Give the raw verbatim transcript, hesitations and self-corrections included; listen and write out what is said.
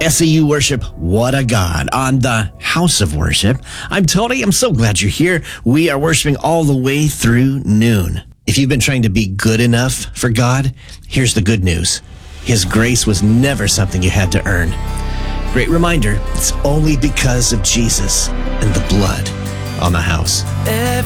S A U Worship, What a God, on the House of Worship. I'm Tony. I'm so glad you're here. We are worshiping all the way through noon. If you've been trying to be good enough for God, here's the good news. His grace was never something you had to earn. Great reminder, it's only because of Jesus and the blood on the house. Every